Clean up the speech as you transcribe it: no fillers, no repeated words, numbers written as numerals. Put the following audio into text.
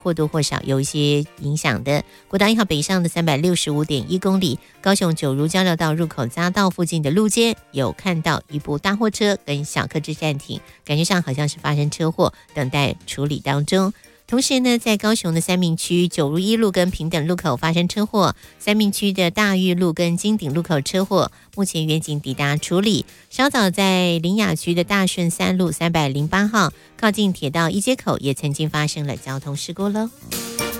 或多或少有一些影响的。国道1号北上的365.1公里，高雄九如交流道入口匝道附近的路肩有看到一部大货车跟小客制站停，感觉上好像是发生车祸，等待处理当中。同时呢，在高雄的三民区九如一路跟平等路口发生车祸，三民区的大玉路跟金鼎路口车祸，目前员警抵达处理。稍早在苓雅区的大顺三路308号靠近铁道一街口也曾经发生了交通事故喽。